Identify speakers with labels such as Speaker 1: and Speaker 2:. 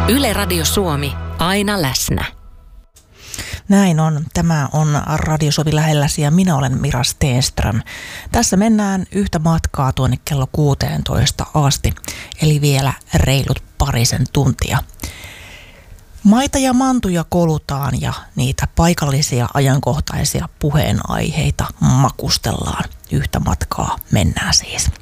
Speaker 1: Yle Radio Suomi, aina läsnä.
Speaker 2: Näin on. Tämä on Radio Suomi lähelläsi ja minä olen Mira Stenström. Tässä mennään yhtä matkaa tuonne kello 16 asti, eli vielä reilut parisen tuntia. Maita ja mantuja kolutaan ja niitä paikallisia ajankohtaisia puheenaiheita makustellaan. Yhtä matkaa mennään siis.